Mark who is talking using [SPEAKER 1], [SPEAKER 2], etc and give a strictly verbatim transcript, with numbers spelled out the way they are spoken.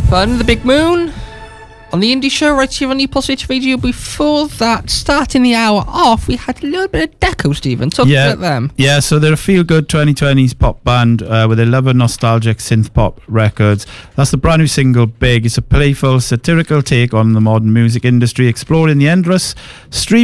[SPEAKER 1] Fun, The Big Moon on the Indie Show right here on E Pulse Radio. Before that, starting the hour off, we had a little bit of Deco, Stephen. Talk
[SPEAKER 2] yeah,
[SPEAKER 1] about them.
[SPEAKER 2] Yeah, so they're a feel-good twenty twenties pop band uh, with a love of nostalgic synth-pop records. That's the brand new single, Big. It's a playful, satirical take on the modern music industry, exploring the endless stream